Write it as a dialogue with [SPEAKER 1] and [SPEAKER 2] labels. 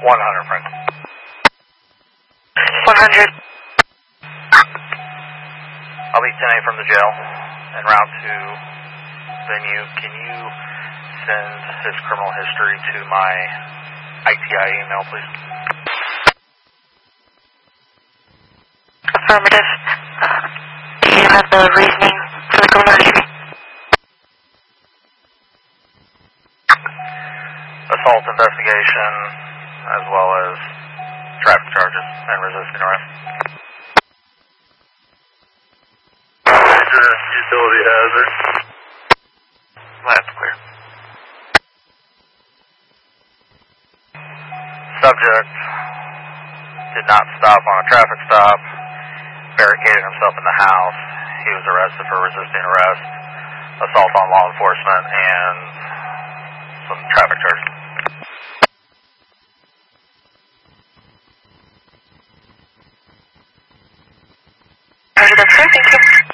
[SPEAKER 1] 100, friend.
[SPEAKER 2] 100.
[SPEAKER 1] I'll be 10A from the jail en route to venue. Can you send his criminal history to my ITI email, please?
[SPEAKER 2] Affirmative. Do you have the reasoning for the criminal history?
[SPEAKER 1] Assault investigation, as well as traffic charges and resisting arrest.
[SPEAKER 3] Major utility hazard.
[SPEAKER 1] That's clear. Subject did not stop on a traffic stop, barricaded himself in the house. He was arrested for resisting arrest, assault on law enforcement, and some traffic charges.
[SPEAKER 2] Roger that, sir. Thank you.